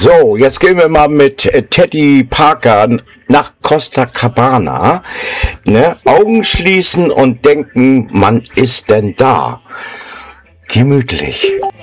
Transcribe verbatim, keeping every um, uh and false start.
So, jetzt gehen wir mal mit äh, Teddy Parker nach Costa Cabana. Ne? Augen schließen und denken, man ist denn da. Gemütlich.